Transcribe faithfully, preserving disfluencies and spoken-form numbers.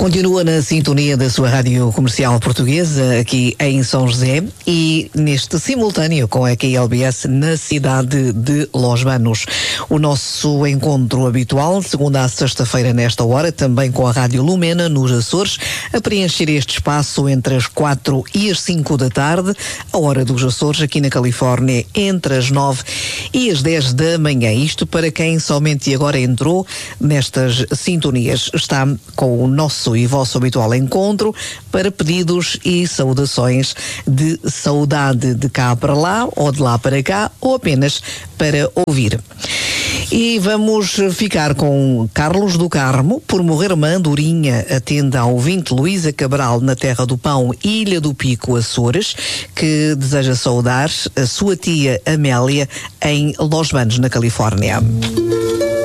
Continua na sintonia da sua rádio comercial portuguesa, aqui em São José, e neste simultâneo com a Q L B S na cidade de Los Banos. O nosso encontro habitual, de segunda a sexta-feira nesta hora, também com a Rádio Lumena nos Açores, a preencher este espaço entre as quatro e as cinco da tarde, a hora dos Açores, aqui na Califórnia, entre as nove e as dez da manhã. Isto para quem somente agora entrou nestas sintonias. Está com o nosso e vosso habitual encontro para pedidos e saudações de saudade de cá para lá, ou de lá para cá, ou apenas para ouvir. E vamos ficar com Carlos do Carmo, por morrer uma andorinha, atende ao ouvinte Luísa Cabral, na Terra do Pão, Ilha do Pico, Açores, que deseja saudar a sua tia Amélia em Los Banos, na Califórnia.